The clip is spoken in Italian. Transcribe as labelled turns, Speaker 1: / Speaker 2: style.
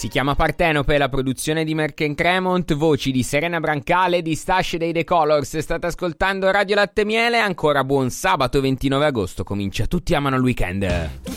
Speaker 1: Si chiama Partenope, la produzione di Merck & Cremont, voci di Serena Brancale, di Stasce dei The Colors. State ascoltando Radio Latte Miele, ancora buon sabato 29 agosto, comincia Tutti amano il weekend.